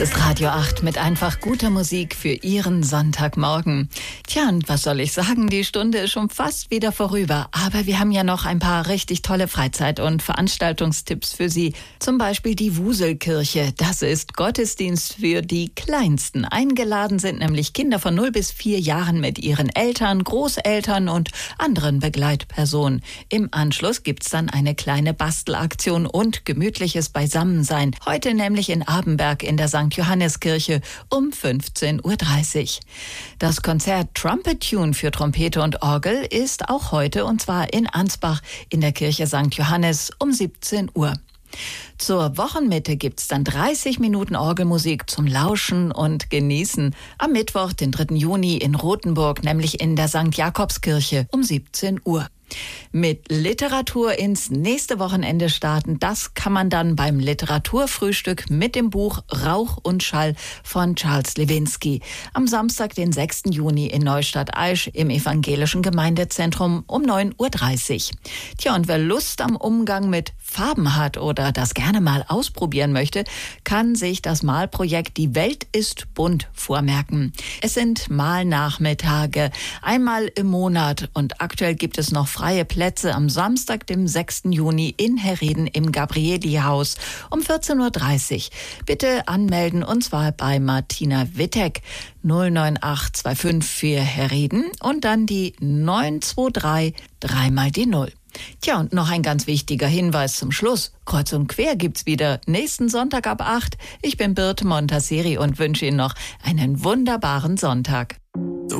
ist Radio 8 mit einfach guter Musik für Ihren Sonntagmorgen. Tja, und was soll ich sagen, die Stunde ist schon fast wieder vorüber. Aber wir haben ja noch ein paar richtig tolle Freizeit- und Veranstaltungstipps für Sie. Zum Beispiel die Wuselkirche. Das ist Gottesdienst für die Kleinsten. Eingeladen sind nämlich Kinder von 0 bis 4 Jahren mit ihren Eltern, Großeltern und anderen Begleitpersonen. Im Anschluss gibt's dann eine kleine Bastelaktion und gemütliches Beisammensein. Heute nämlich in Abenberg in der St. Johanneskirche um 15:30 Uhr. Das Konzert Trumpet Tune für Trompete und Orgel ist auch heute, und zwar in Ansbach in der Kirche St. Johannes um 17 Uhr. Zur Wochenmitte gibt's dann 30 Minuten Orgelmusik zum Lauschen und Genießen. Am Mittwoch, den 3. Juni in Rothenburg, nämlich in der St. Jakobskirche um 17 Uhr. Mit Literatur ins nächste Wochenende starten, das kann man dann beim Literaturfrühstück mit dem Buch Rauch und Schall von Charles Lewinsky. Am Samstag, den 6. Juni in Neustadt-Aisch im Evangelischen Gemeindezentrum um 9:30 Uhr. Tja, und wer Lust am Umgang mit Farben hat oder das gerne mal ausprobieren möchte, kann sich das Malprojekt Die Welt ist bunt vormerken. Es sind Malnachmittage, einmal im Monat, und aktuell gibt es noch freie Plätze am Samstag, dem 6. Juni in Herrieden im Gabrieli-Haus um 14:30 Uhr. Bitte anmelden, und zwar bei Martina Wittek 09825 für Herrieden und dann die 923 3 mal die 0. Tja, und noch ein ganz wichtiger Hinweis zum Schluss. Kreuz und Quer gibt's wieder nächsten Sonntag ab 8. Ich bin Birte Montasseri und wünsche Ihnen noch einen wunderbaren Sonntag.